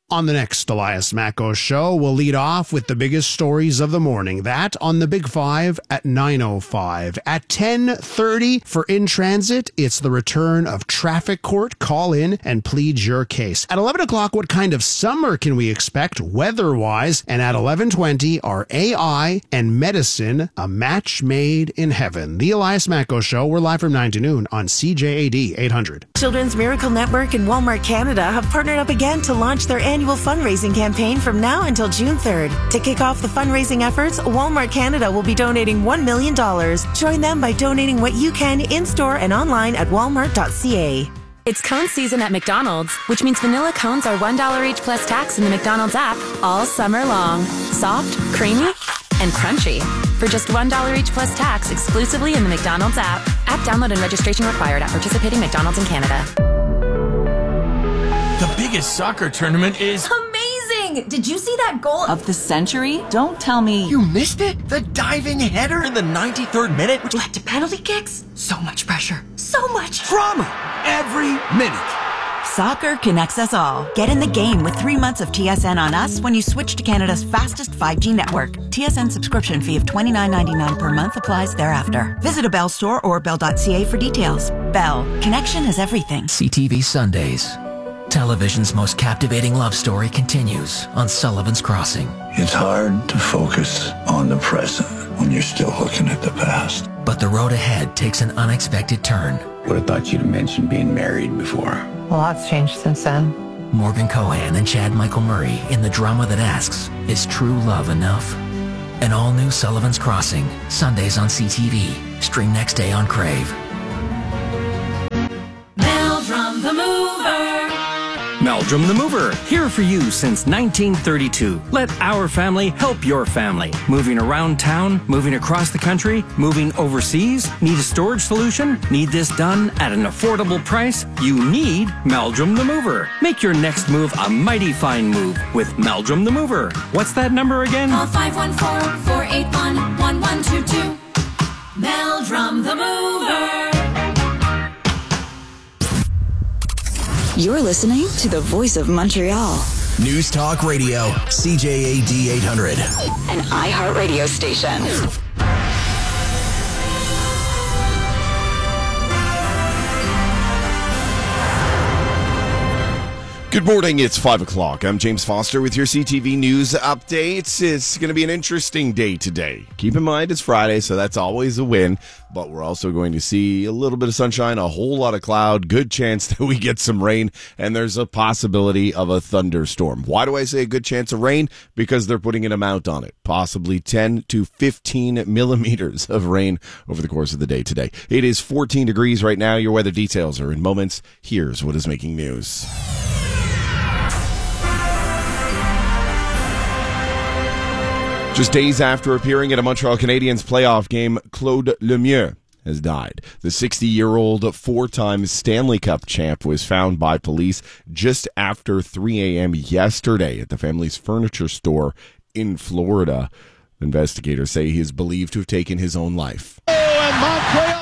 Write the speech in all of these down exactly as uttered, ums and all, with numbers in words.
On the next Elias Macko Show, we'll lead off with the biggest stories of the morning. That on the Big Five at nine oh five. At ten thirty for In Transit, it's the return of Traffic Court. Call in and plead your case. At eleven o'clock, what kind of summer can we expect weather-wise? And at eleven twenty, our A I and medicine, a match made in heaven. The Elias Macko Show, we're live from nine to noon on C J A D eight hundred. Children's Miracle Network and Walmart Canada have partnered up again to launch their annual fundraising campaign from now until June third. To kick off the fundraising efforts, Walmart Canada will be donating one million dollars. Join them by donating what you can in-store and online at walmart dot c a. It's cone season at McDonald's, which means vanilla cones are one dollar each plus tax in the McDonald's app all summer long. Soft, creamy, and crunchy. For just one dollar each plus tax exclusively in the McDonald's app. App download and registration required at participating McDonald's in Canada. The biggest soccer tournament is amazing! Did you see that goal of the century? Don't tell me you missed it. The diving header in the ninety-third minute, which led to penalty kicks. So much pressure. So much drama every minute. Soccer connects us all. Get in the game with three months of T S N on us when you switch to Canada's fastest five G network. T S N subscription fee of twenty-nine ninety-nine per month applies thereafter. Visit a Bell store or bell dot c a for details. Bell. Connection is everything. C T V Sundays. Television's most captivating love story continues on Sullivan's Crossing. It's hard to focus on the present when you're still looking at the past. But the road ahead takes an unexpected turn. Would have thought you'd have mentioned being married before. A lot's changed since then. Morgan Cohan and Chad Michael Murray in the drama that asks, is true love enough? An all-new Sullivan's Crossing, Sundays on C T V. Stream next day on Crave. Meldrum the Mover. Meldrum the Mover, here for you since nineteen thirty-two. Let our family help your family. Moving around town, moving across the country, moving overseas. Need a storage solution? Need this done at an affordable price? You need Meldrum the Mover. Make your next move a mighty fine move with Meldrum the Mover. What's that number again? Call five one four, four eight one, one one two two. Meldrum the Mover. You're listening to the Voice of Montreal. News Talk Radio, C J A D eight hundred. An iHeartRadio station. Good morning, it's five o'clock. I'm James Foster with your C T V News updates. It's going to be an interesting day today. Keep in mind it's Friday, so that's always a win. But we're also going to see a little bit of sunshine, a whole lot of cloud, good chance that we get some rain, and there's a possibility of a thunderstorm. Why do I say a good chance of rain? Because they're putting an amount on it. Possibly ten to fifteen millimeters of rain over the course of the day today. It is fourteen degrees right now. Your weather details are in moments. Here's what is making news. Just days after appearing at a Montreal Canadiens playoff game, Claude Lemieux has died. The sixty-year-old four-time Stanley Cup champ was found by police just after three a.m. yesterday at the family's furniture store in Florida. Investigators say he is believed to have taken his own life. Oh, and Montreal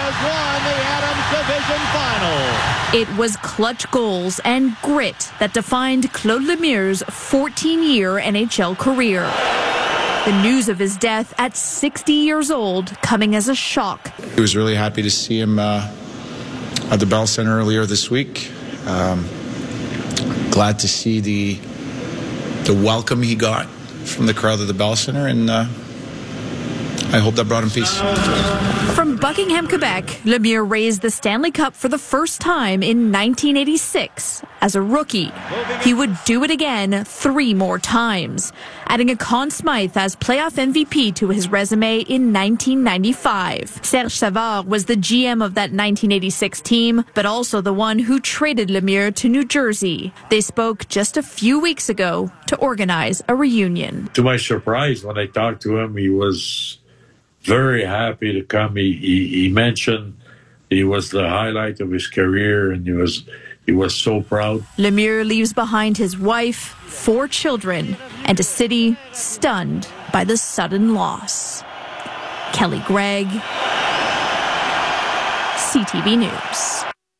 has won the Adams Division Final. It was clutch goals and grit that defined Claude Lemieux's fourteen-year N H L career. The news of his death at sixty years old coming as a shock. I was really happy to see him uh, at the Bell Center earlier this week. Um, glad to see the the welcome he got from the crowd at the Bell Center, and uh, I hope that brought him peace. From Buckingham, Quebec, Lemieux raised the Stanley Cup for the first time in nineteen eighty-six. As a rookie, he would do it again three more times, adding a Conn Smythe as playoff M V P to his resume in nineteen ninety-five. Serge Savard was the G M of that nineteen eighty-six team, but also the one who traded Lemieux to New Jersey. They spoke just a few weeks ago to organize a reunion. To my surprise, when I talked to him, he was very happy to come. He, he, he mentioned he was the highlight of his career, and he was he was so proud. Lemieux leaves behind his wife, four children, and a city stunned by the sudden loss. Kelly Gregg, C T V News.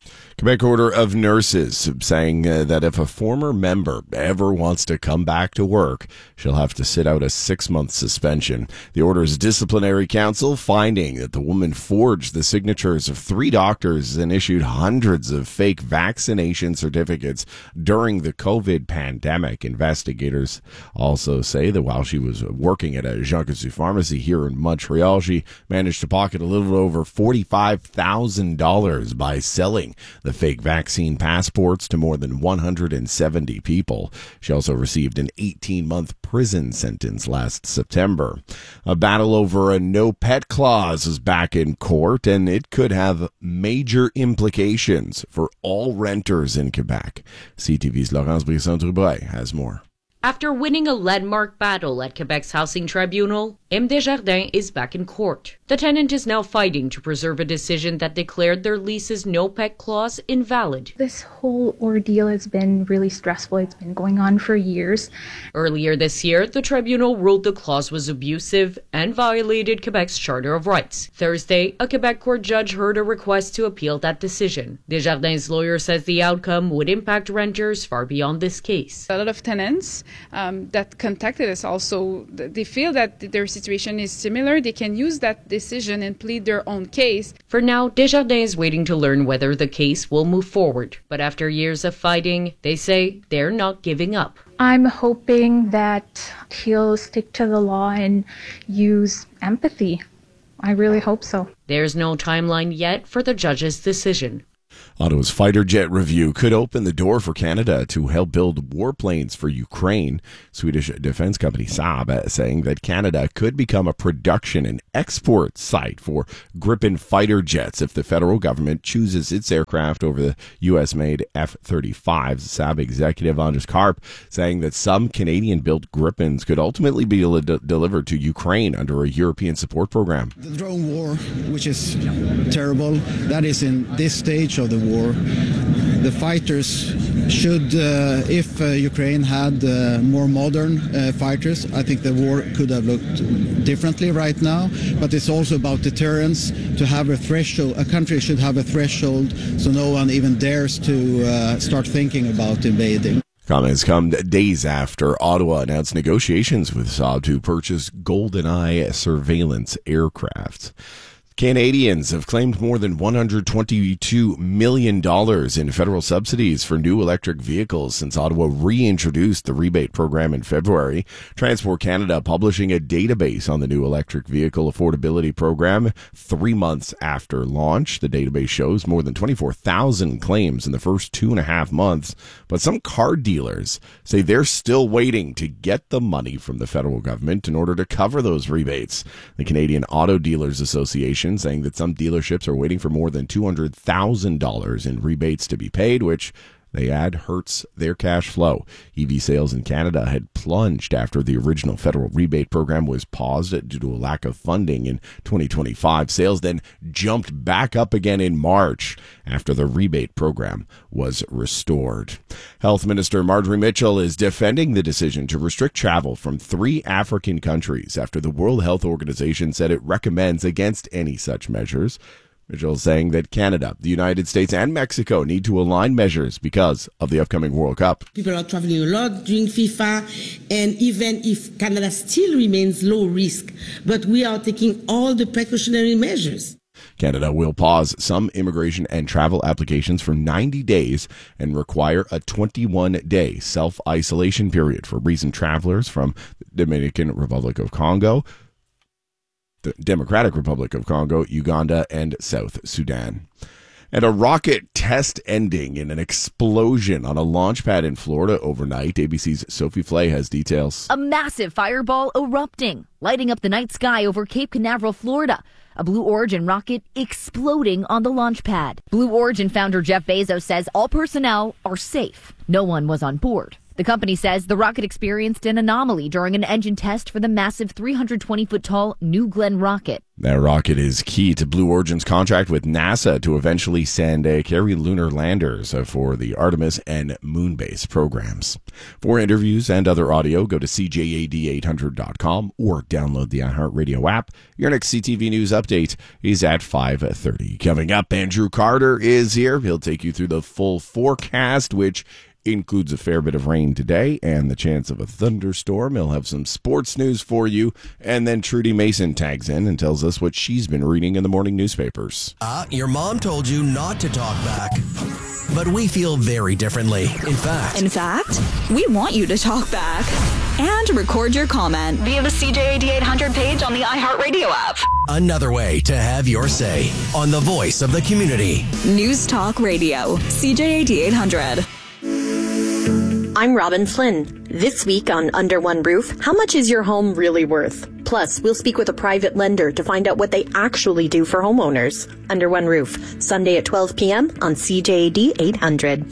Quebec Order of Nurses saying uh, that if a former member ever wants to come back to work, she'll have to sit out a six-month suspension. The Order's disciplinary council finding that the woman forged the signatures of three doctors and issued hundreds of fake vaccination certificates during the COVID pandemic. Investigators also say that while she was working at a Jean Coutu pharmacy here in Montreal, she managed to pocket a little over forty-five thousand dollars by selling the fake vaccine passports to more than one hundred seventy people. She also received an eighteen-month prison sentence last September. A battle over a no-pet clause is back in court, and it could have major implications for all renters in Quebec. C T V's Laurence Brisson-Trubray has more. After winning a landmark battle at Quebec's Housing Tribunal, M. Desjardins is back in court. The tenant is now fighting to preserve a decision that declared their lease's no-pet clause invalid. This whole ordeal has been really stressful. It's been going on for years. Earlier this year, the tribunal ruled the clause was abusive and violated Quebec's Charter of Rights. Thursday, a Quebec court judge heard a request to appeal that decision. Desjardins' lawyer says the outcome would impact renters far beyond this case. A lot of tenants um, that contacted us also, they feel that their situation is similar. They can use that decision and plead their own case. For now, Desjardins is waiting to learn whether the case will move forward. But after years of fighting, they say they're not giving up. I'm hoping that he'll stick to the law and use empathy. I really hope so. There's no timeline yet for the judge's decision. Ottawa's fighter jet review could open the door for Canada to help build warplanes for Ukraine. Swedish defense company Saab saying that Canada could become a production and export site for Gripen fighter jets if the federal government chooses its aircraft over the U S-made F thirty-fives. Saab executive Anders Karp saying that some Canadian-built Gripens could ultimately be de- delivered to Ukraine under a European support program. The drone war, which is terrible, that is in this stage of the war. The fighters should, uh, if uh, Ukraine had uh, more modern uh, fighters, I think the war could have looked differently right now. But it's also about deterrence, to have a threshold. A country should have a threshold so no one even dares to uh, start thinking about invading. Comments come days after Ottawa announced negotiations with Saab to purchase GoldenEye surveillance aircraft. Canadians have claimed more than one hundred twenty-two million dollars in federal subsidies for new electric vehicles since Ottawa reintroduced the rebate program in February. Transport Canada publishing a database on the new electric vehicle affordability program three months after launch. The database shows more than twenty-four thousand claims in the first two and a half months, but some car dealers say they're still waiting to get the money from the federal government in order to cover those rebates. The Canadian Auto Dealers Association saying that some dealerships are waiting for more than two hundred thousand dollars in rebates to be paid, which they add hurts their cash flow. E V sales in Canada had plunged after the original federal rebate program was paused due to a lack of funding in twenty twenty-five. Sales then jumped back up again in March after the rebate program was restored. Health Minister Marjorie Mitchell is defending the decision to restrict travel from three African countries after the World Health Organization said it recommends against any such measures. Mitchell saying that Canada, the United States, and Mexico need to align measures because of the upcoming World Cup. People are traveling a lot during FIFA, and even if Canada still remains low risk, but we are taking all the precautionary measures. Canada will pause some immigration and travel applications for ninety days and require a twenty-one day self-isolation period for recent travelers from the Dominican Republic of Congo, the Democratic Republic of Congo, Uganda, and South Sudan. And a rocket test ending in an explosion on a launch pad in Florida overnight. A B C's Sophie Flay has details. A massive fireball erupting, lighting up the night sky over Cape Canaveral, Florida. A Blue Origin rocket exploding on the launch pad. Blue Origin founder Jeff Bezos says all personnel are safe. No one was on board. The company says the rocket experienced an anomaly during an engine test for the massive three hundred twenty foot tall New Glenn rocket. That rocket is key to Blue Origin's contract with NASA to eventually send uh, carry lunar landers uh, for the Artemis and Moonbase programs. For interviews and other audio, go to C J A D eight hundred dot com or download the iHeartRadio app. Your next C T V News update is at five thirty. Coming up, Andrew Carter is here. He'll take you through the full forecast, which includes a fair bit of rain today and the chance of a thunderstorm. He'll have some sports news for you. And then Trudy Mason tags in and tells us what she's been reading in the morning newspapers. Uh, your mom told you not to talk back. But we feel very differently. In fact. In fact, we want you to talk back and record your comment via the C J A D eight hundred page on the iHeartRadio app. Another way to have your say on the voice of the community. News Talk Radio, C J A D eight hundred. I'm Robin Flynn. This week on Under One Roof, how much is your home really worth? Plus, we'll speak with a private lender to find out what they actually do for homeowners. Under One Roof, Sunday at twelve p.m. on C J A D eight hundred.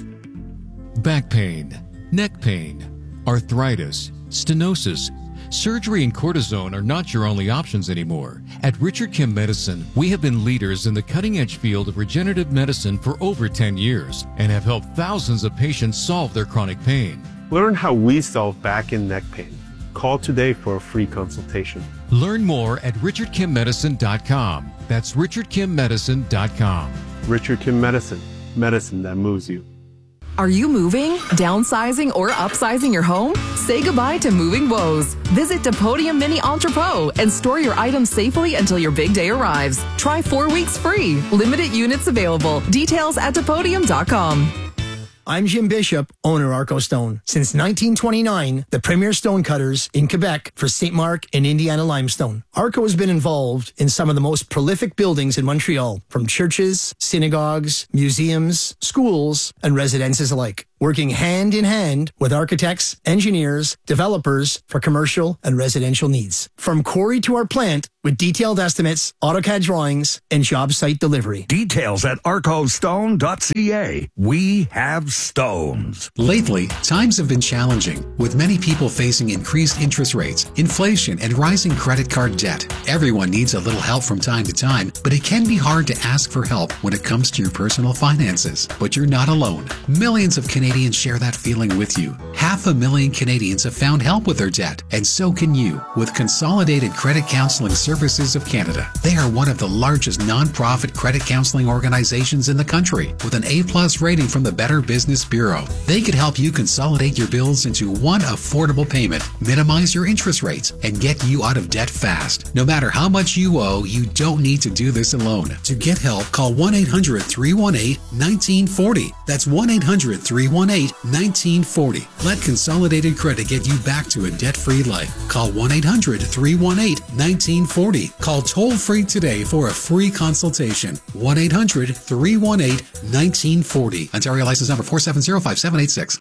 Back pain, neck pain, arthritis, stenosis. Surgery and cortisone are not your only options anymore. At Richard Kim Medicine, we have been leaders in the cutting-edge field of regenerative medicine for over ten years and have helped thousands of patients solve their chronic pain. Learn how we solve back and neck pain. Call today for a free consultation. Learn more at richard kim medicine dot com. That's richard kim medicine dot com. Richard Kim Medicine, medicine that moves you. Are you moving, downsizing, or upsizing your home? Say goodbye to moving woes. Visit Depodium Mini Entrepot and store your items safely until your big day arrives. Try four weeks free. Limited units available. Details at depodium dot com. I'm Jim Bishop, owner Arco Stone. Since nineteen twenty-nine, the premier stone cutters in Quebec for Saint Marc and Indiana limestone. Arco has been involved in some of the most prolific buildings in Montreal, from churches, synagogues, museums, schools, and residences alike, working hand in hand with architects, engineers, developers for commercial and residential needs. From quarry to our plant, with detailed estimates, AutoCAD drawings, and job site delivery. Details at arco stone dot c a. We have stones. Lately, times have been challenging, with many people facing increased interest rates, inflation, and rising credit card debt. Everyone needs a little help from time to time, but it can be hard to ask for help when it comes to your personal finances. But you're not alone. Millions of Canadians share that feeling with you. Half a million Canadians have found help with their debt, and so can you with Consolidated Credit Counseling Services of Canada. They are one of the largest non-profit credit counseling organizations in the country, with an A-plus rating from the Better Business Bureau. They could help you consolidate your bills into one affordable payment, minimize your interest rates, and get you out of debt fast. No matter how much you owe, you don't need to do this alone. To get help, call one eight hundred, three one eight, one nine four zero. That's one eight hundred, three one eight, one nine four zero. Let Consolidated Credit get you back to a debt-free life. Call one eight hundred, three one eight, one nine four zero. Call toll-free today for a free consultation. one eight hundred, three one eight, one nine four zero. Ontario license number four seven zero, five seven eight six.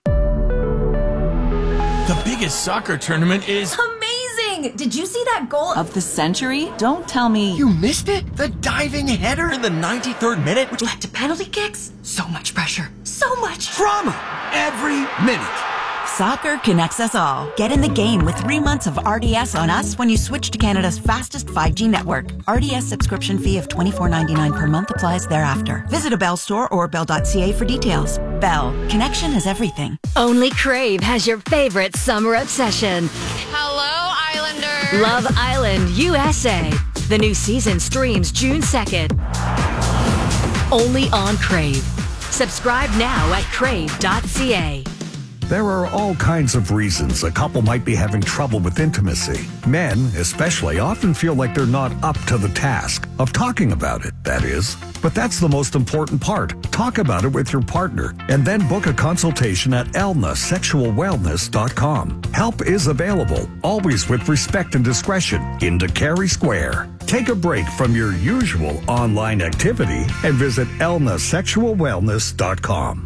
The biggest soccer tournament is amazing! Did you see that goal of the century? Don't tell me you missed it? The diving header in the ninety-third minute, which led to penalty kicks? So much pressure. So much drama every minute. Soccer connects us all. Get in the game with three months of R D S on us when you switch to Canada's fastest five G network. R D S subscription fee of twenty-four ninety-nine per month applies thereafter. Visit a Bell store or bell dot c a for details. Bell. Connection is everything. Only Crave has your favorite summer obsession. Hello, Islander. Love Island U S A. The new season streams June second. Only on Crave. Subscribe now at crave dot c a. There are all kinds of reasons a couple might be having trouble with intimacy. Men, especially, often feel like they're not up to the task of talking about it, that is. But that's the most important part. Talk about it with your partner and then book a consultation at elna sexual wellness dot com. Help is available, always with respect and discretion, in Carey Square. Take a break from your usual online activity and visit elna sexual wellness dot com.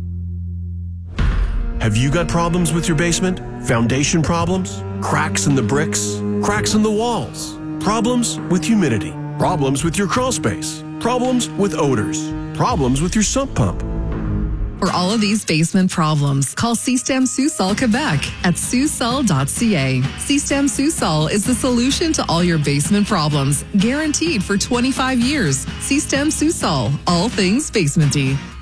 Have you got problems with your basement? Foundation problems? Cracks in the bricks? Cracks in the walls? Problems with humidity? Problems with your crawl space? Problems with odors? Problems with your sump pump? For all of these basement problems, call Système Sous-Sol Quebec at sous-sol dot c a. Système Sous-Sol is the solution to all your basement problems, guaranteed for twenty-five years. Système Sous-Sol, all things basementy.